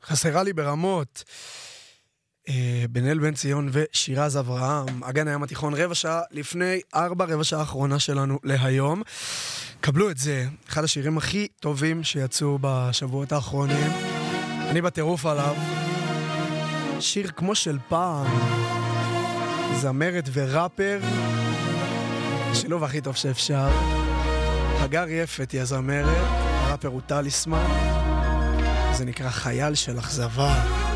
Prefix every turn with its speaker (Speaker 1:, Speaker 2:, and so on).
Speaker 1: חסרה לי ברמות. בן-אל בן ציון ושירז אברהם, אגן הים התיכון, רבע שעה לפני 4, רבע שעה האחרונה שלנו להיום. קבלו את זה, אחד השירים הכי טובים שיצאו בשבועות האחרונים. אני בטירוף עליו. שיר כמו של פעם, זמרת וראפר, שילוב הכי טוב שאפשר. הגר יפת היא הזמרת, הראפר הוא טליסמן, זה נקרא חייל של אכזבה.